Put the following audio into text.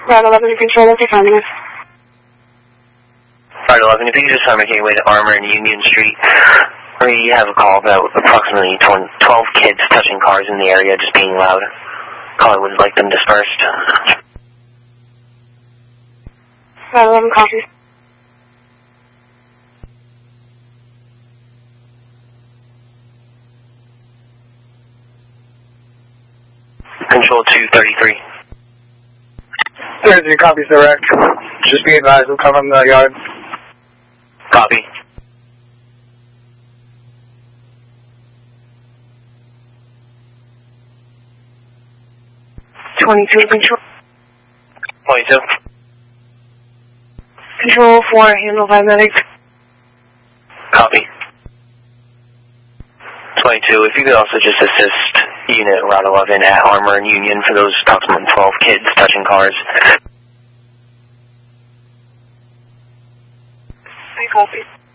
Route 11, you control of the family. Route 11, if you could just make your way to Armour and Union Street, we have a call about approximately 12 kids touching cars in the area, just being loud. Caller would like them dispersed. Route 11, copy. Control 233. 33 copies direct. Just be advised, we'll come from the yard. Copy. Control. 22. Control 4, handle by medic. Copy. 22, if you could also just assist Unit Route 11 at Armour and Union for those approximately 12 kids touching cars. I copy.